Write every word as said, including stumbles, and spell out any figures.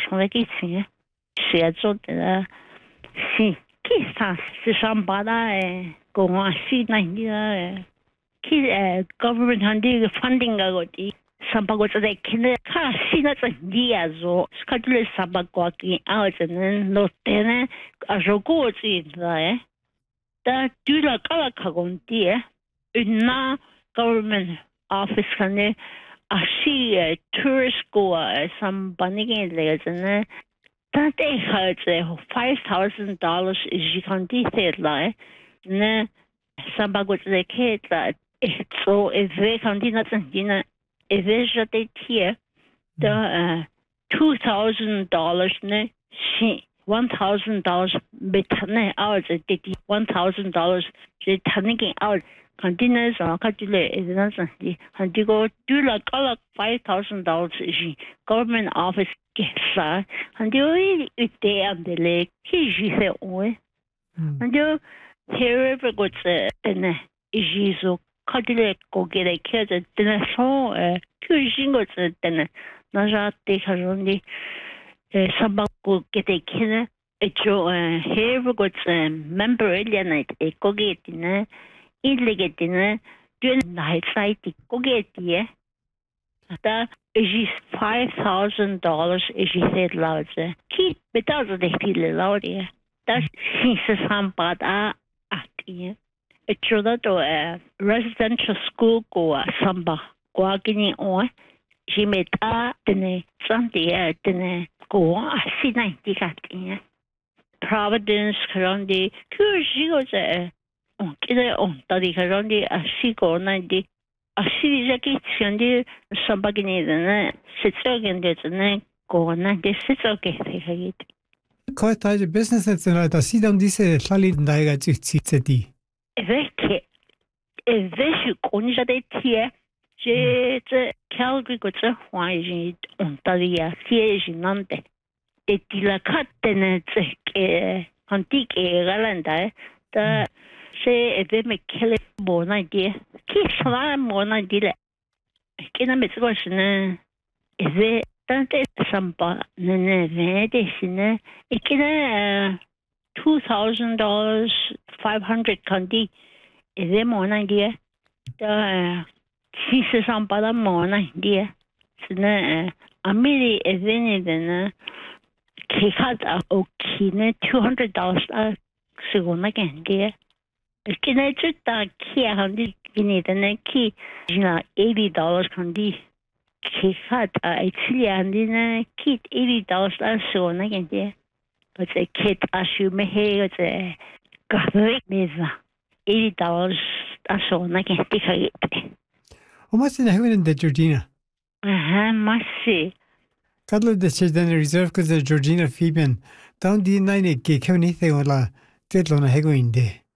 从给钱写做的是其实是上班的诶公司那个其呃 government han det funding ga goti samba go tsa kine ka sina tsa dia zo skadule samba go ki a tsen no tene a jo go tsi da da du la kala ka gon ti una government office kane a shi tourist go samba ni ge le tsen da they had five thousand dollars is you can detail la ne samba go tsa ke tsa so if we continue to if we should here the two thousand dollars ne one thousand dollars betane hours did one thousand dollars je taning out continues on calculate is not and you go do like all five thousand dollars is government office gets and you it they am the lake he say oh and you here ever go to the is so 카드를 고개를 켜져 때는 소 kü신 것을 때는 나자 때 가ron이 삼박고 게대 켜는 에죠 해브 것을 member 엘리아나 고개 때는 일리게 때는 된 나이 사이트 고개 뒤에 다 is five thousand dollars is he said loud 키 betals the feel loud that is sampada at It's that a residential school go samba go gini on she made a dene Sunday dene go see ninety cat in Providence Karondi Kushi goes a on kid on study Karondi a she go ninety a she jackie Sunday samba gini then sits again there's a go ninety sits okay take it. Quite a business that's like a sit down this solid diga city. Vecchie e vecchio con già dei tie c'è c'è Calgary go c'è Hawaii Ontario tie ginante e ti la catene c'è che antiche galanda da se e ve me kele buona idea chi sarà buona idea che non mi scorse e ve tante samba non è vede sine e che ne two thousand dollars five hundred kandi is it more idea the she says on bottom more idea so na amiri is in the kikat okay two hundred dollars so na again dear kina chutta kia handi kini the ki jina eighty dollars kandi kikat actually handi na kit eighty dollars so na again dear but a kit ashu mehe it's a graphic mesa eighty dollars so na again take it. How much in heaven in the Georgina? Uh-huh, must see. Cuddle the church then reserve because the Georgina Phoebe down the nine gig, how anything or la, dead on a hego in day.